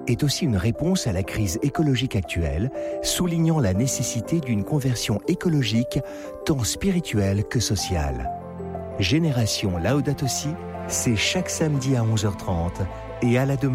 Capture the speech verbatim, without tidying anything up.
est aussi une réponse à la crise écologique actuelle, soulignant la nécessité d'une conversion écologique tant spirituelle que sociale. Génération Laudato Si, c'est chaque samedi à onze heures trente et à la demande